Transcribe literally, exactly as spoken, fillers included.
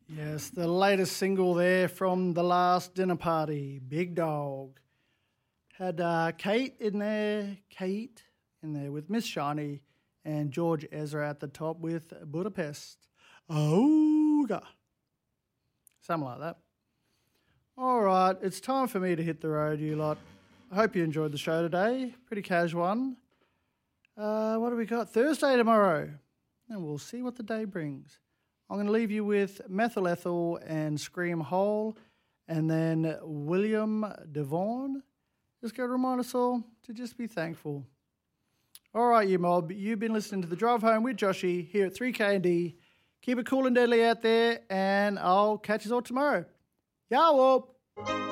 Yes, the latest single there from The Last Dinner Party, Big Dog. Had uh, Kate in there, Kate in there with Miss Shiny and George Ezra at the top with Budapest. Auga. Something like that. All right, it's time for me to hit the road, you lot. I hope you enjoyed the show today. Pretty casual one. Uh, what do we got? Thursday tomorrow. And we'll see what the day brings. I'm going to leave you with Methyl Ethel and Scream Hole, and then William Devon. Just going to remind us all to just be thankful. All right, you mob, you've been listening to The Drive Home with Joshy here at three K and D. Keep it cool and deadly out there, and I'll catch you all tomorrow. Yow!